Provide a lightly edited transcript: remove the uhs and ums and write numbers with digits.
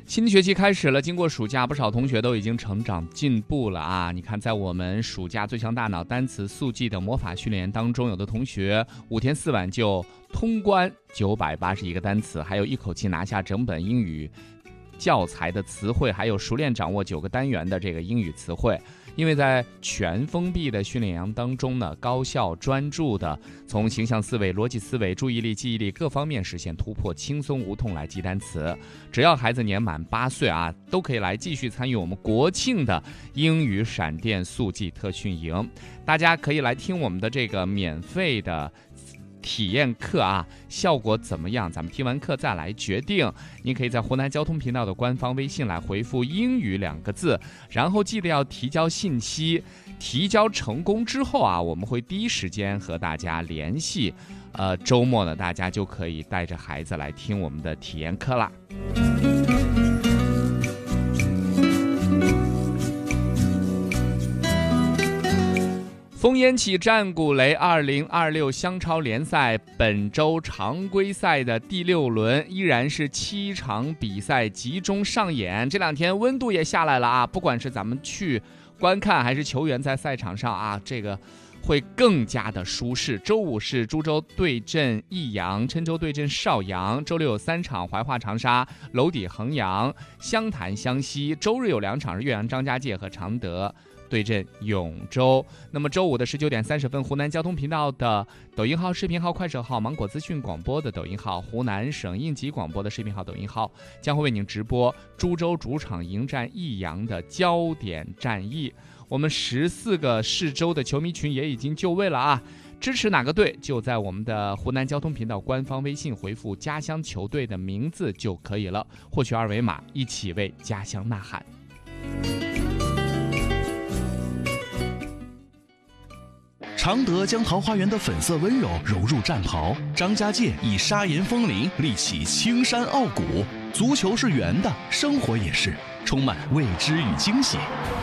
新的学期开始了，经过暑假，不少同学都已经成长进步了啊！你看，在我们暑假最强大脑单词速记的魔法训练当中，有的同学5天4晚就通关981个单词，还有一口气拿下整本英语教材的词汇，还有熟练掌握9个单元的这个英语词汇。因为在全封闭的训练营当中呢，高效专注的从形象思维、逻辑思维、注意力、记忆力各方面实现突破，轻松无痛来记单词。只要孩子年满8岁啊，都可以来继续参与我们国庆的英语闪电速记特训营。大家可以来听我们的这个免费的体验课啊，效果怎么样？咱们听完课再来决定。您可以在湖南交通频道的官方微信来回复英语2个字，然后记得要提交信息。提交成功之后啊，我们会第一时间和大家联系。周末呢，大家就可以带着孩子来听我们的体验课啦。烽烟起战鼓擂，2026湘超联赛本周常规赛的第6轮依然是7场比赛集中上演。这2天温度也下来了啊，不管是咱们去观看还是球员在赛场上啊，这个会更加的舒适。周5是株洲对阵益阳，郴州对阵邵阳。周6有3场，怀化长沙、娄底衡阳、湘潭湘西。周日有2场是岳阳张家界和常德对阵永州。那么周5的19点30分，湖南交通频道的抖音号、视频号、快手号、芒果资讯广播的抖音号、湖南省应急广播的视频号、抖音号将会为您直播株洲主场迎战益阳的焦点战役。我们14个市州的球迷群也已经就位了啊！支持哪个队，就在我们的湖南交通频道官方微信回复家乡球队的名字就可以了，获取2维码，一起为家乡呐喊。 常德将桃花源的粉色温柔融入战袍，张家界以砂岩风铃立起青山傲骨。足球是圆的，生活也是，充满未知与惊喜。